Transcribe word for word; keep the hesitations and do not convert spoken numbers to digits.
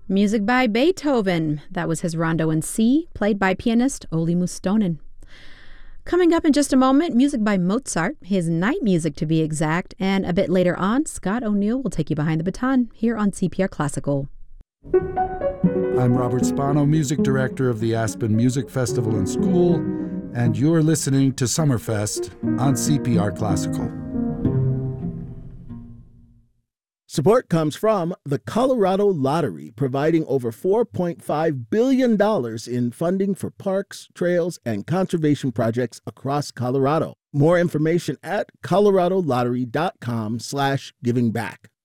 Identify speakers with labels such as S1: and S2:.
S1: Music by Beethoven. That was his Rondo in C, played by pianist Olli Mustonen. Coming up in just a moment, music by Mozart, his night music to be exact, and a bit later on, Scott O'Neill will take you behind the baton here on C P R Classical.
S2: I'm Robert Spano, Music Director of the Aspen Music Festival and School, and you're listening to Summerfest on C P R Classical.
S3: Support comes from the Colorado Lottery, providing over four point five billion dollars in funding for parks, trails, and conservation projects across Colorado. More information at coloradolottery.com slash giving back.